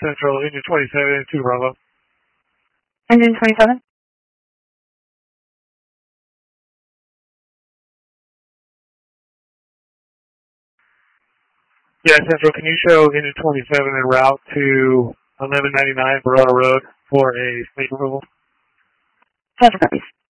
Central, engine 27, 2 Bravo. Engine 27? Yeah, Central, can you show engine 27 en route to 1199 Barona Road for a speed removal? Central copies.